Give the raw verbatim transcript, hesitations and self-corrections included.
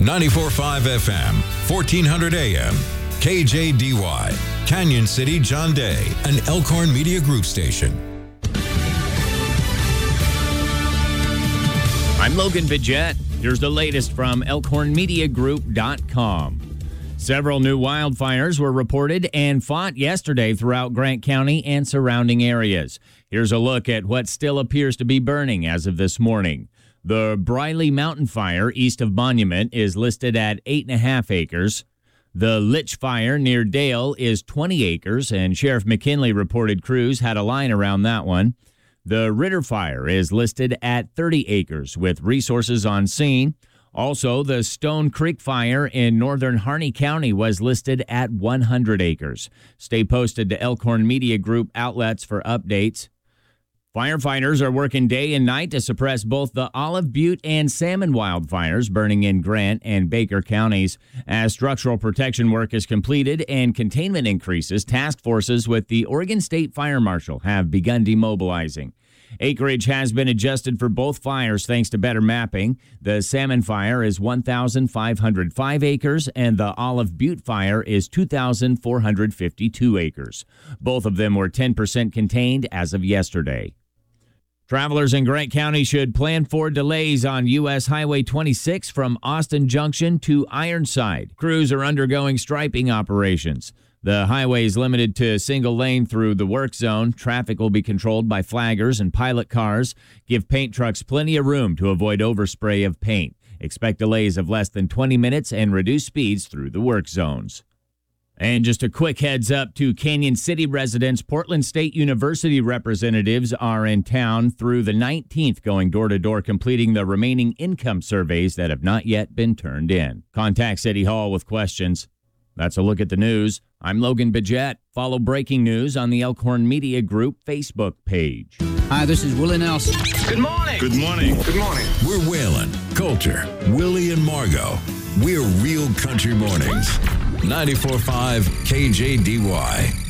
ninety-four point five F M, fourteen hundred A M, K J D Y, Canyon City, John Day, an Elkhorn Media Group station. I'm Logan Bidget. Here's the latest from elkhorn media group dot com. Several new wildfires were reported and fought yesterday throughout Grant County and surrounding areas. Here's a look at what still appears to be burning as of this morning. The Briley Mountain Fire east of Monument is listed at eight and a half acres. The Litch Fire near Dale is twenty acres, and Sheriff McKinley reported crews had a line around that one. The Ritter Fire is listed at thirty acres with resources on scene. Also, the Stone Creek Fire in northern Harney County was listed at one hundred acres. Stay posted to Elkhorn Media Group outlets for updates. Firefighters are working day and night to suppress both the Olive Butte and Salmon wildfires burning in Grant and Baker counties. As structural protection work is completed and containment increases, task forces with the Oregon State Fire Marshal have begun demobilizing. Acreage has been adjusted for both fires thanks to better mapping. The Salmon Fire is one thousand five hundred five acres and the Olive Butte Fire is two thousand four hundred fifty-two acres. Both of them were ten percent contained as of yesterday. Travelers in Grant County should plan for delays on U S Highway twenty-six from Austin Junction to Ironside. Crews are undergoing striping operations. The highway is limited to single lane through the work zone. Traffic will be controlled by flaggers and pilot cars. Give paint trucks plenty of room to avoid overspray of paint. Expect delays of less than twenty minutes and reduce speeds through the work zones. And just a quick heads up to Canyon City residents, Portland State University representatives are in town through the nineteenth, going door-to-door completing the remaining income surveys that have not yet been turned in. Contact City Hall with questions. That's a look at the news. I'm Logan Bidget. Follow breaking news on the Elkhorn Media Group Facebook page. Hi, this is Willie Nelson. Good morning. Good morning. Good morning. We're Waylon, Coulter, Willie, and Margot. We're Real Country Mornings. ninety-four point five K J D Y.